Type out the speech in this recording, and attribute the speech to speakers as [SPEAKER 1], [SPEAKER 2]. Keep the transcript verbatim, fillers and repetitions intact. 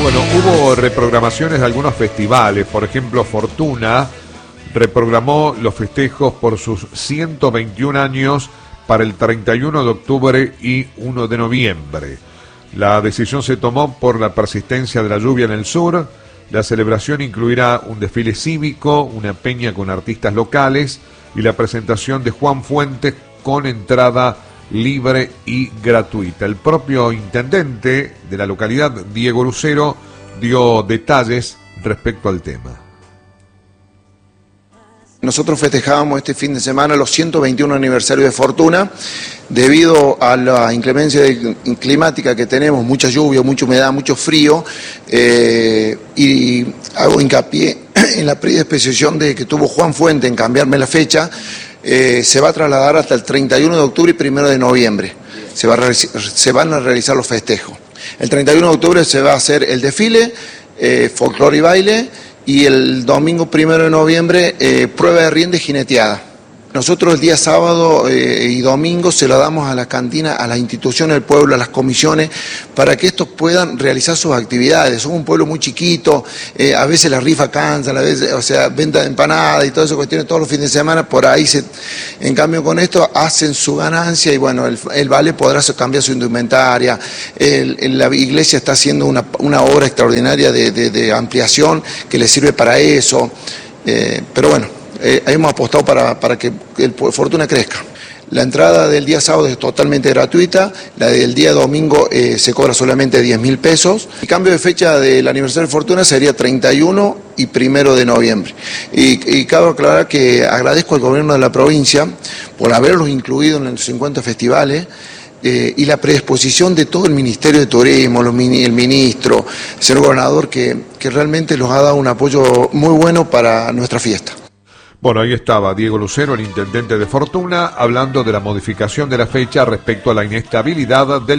[SPEAKER 1] Bueno, hubo reprogramaciones de algunos festivales. Por ejemplo, Fortuna reprogramó los festejos por sus ciento veintiún años para el treinta y uno de octubre y uno de noviembre. La decisión se tomó por la persistencia de la lluvia en el sur. La celebración incluirá un desfile cívico, una peña con artistas locales y la presentación de Juan Fuentes con entrada libre y gratuita. El propio intendente de la localidad, Diego Lucero, dio detalles respecto al tema.
[SPEAKER 2] Nosotros festejábamos este fin de semana los ciento veintiún aniversarios de Fortuna. Debido a la inclemencia climática que tenemos, mucha lluvia, mucha humedad, mucho frío, eh, y hago hincapié en la predisposición de que tuvo Juan Fuente en cambiarme la fecha. Eh, se va a trasladar hasta el treinta y uno de octubre y primero de noviembre. Se, va a se van a realizar los festejos. El treinta y uno de octubre se va a hacer el desfile, eh, folclore y baile, y el domingo primero de noviembre eh, prueba de rienda y jineteada. Nosotros el día sábado eh, y domingo se lo damos a la cantina, a las instituciones del pueblo, a las comisiones, para que estos puedan realizar sus actividades. Somos un pueblo muy chiquito, eh, a veces la rifa cansa, a veces, o sea, venta de empanadas y todas esas cuestiones todos los fines de semana, por ahí se, en cambio con esto hacen su ganancia y bueno, el, el vale podrá cambiar su indumentaria. El, el, la iglesia está haciendo una, una obra extraordinaria de, de, de ampliación que le sirve para eso, eh, pero bueno. Eh, hemos apostado para, para que el Fortuna crezca. La entrada del día sábado es totalmente gratuita, la del día domingo eh, se cobra solamente diez mil pesos. El cambio de fecha del aniversario de Fortuna sería treinta y uno y primero de noviembre. Y, y cabe aclarar que agradezco al gobierno de la provincia por haberlos incluido en los cincuenta festivales. Eh, y la predisposición de todo el Ministerio de Turismo, los, el ministro, el señor gobernador, que, que realmente los ha dado un apoyo muy bueno para nuestra fiesta.
[SPEAKER 1] Bueno, ahí estaba Diego Lucero, el intendente de Fortuna, hablando de la modificación de la fecha respecto a la inestabilidad del